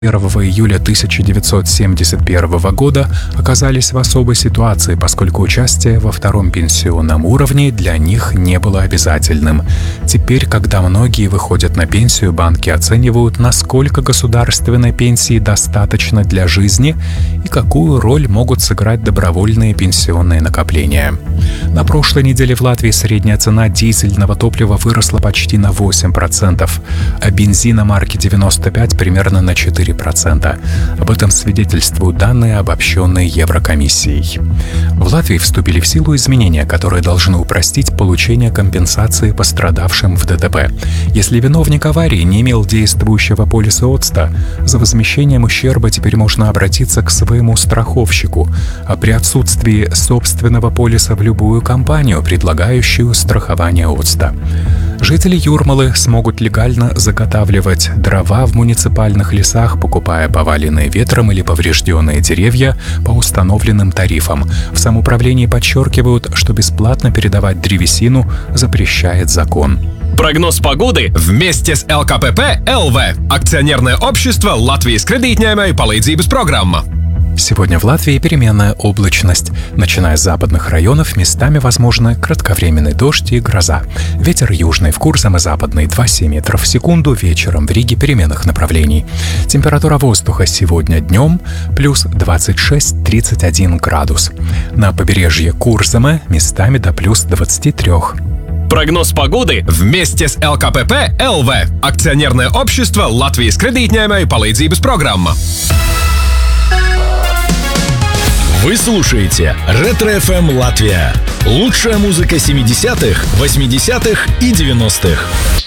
1 июля 1971 года оказались в особой ситуации, поскольку участие во втором пенсионном уровне для них не было обязательным. Теперь, когда многие выходят на пенсию, банки оценивают, насколько государственной пенсии достаточно для жизни и какую роль могут сыграть добровольные пенсионные накопления. На прошлой неделе в Латвии средняя цена дизельного топлива выросла почти на 8%, а бензина марки 95 примерно на 4%. Об этом свидетельствуют данные, обобщенные Еврокомиссией. В Латвии вступили в силу изменения, которые должны упростить получение компенсации пострадавшим в ДТП. Если виновник аварии не имел действующего полиса ОЦТА, за возмещением ущерба теперь можно обратиться к своему страховщику, а при отсутствии собственного полиса в любую компанию, предлагающую страхование ОЦТА. Жители Юрмалы смогут легально заготавливать дрова в муниципальных лесах, покупая поваленные ветром или поврежденные деревья по установленным тарифам. В самоуправлении подчеркивают, что бесплатно передавать древесину запрещает закон. Прогноз погоды вместе с ЛКПП ЛВ. Акционерное общество Латвijas кредитņēmēju palīdzības программа. Сегодня в Латвии переменная облачность. Начиная с западных районов, местами возможны кратковременный дождь и гроза. Ветер южный в Курзаме западный 2,7 метров в секунду, вечером в Риге переменных направлений. Температура воздуха сегодня днем плюс 26-31 градус. На побережье Курзаме местами до плюс 23. Прогноз погоды вместе с ЛКПП ЛВ. Акционерное общество Латвijas kreditņēmēju palīdzības программа. Вы слушаете Ретро-ФМ Латвия. Лучшая музыка 70-х, 80-х и 90-х.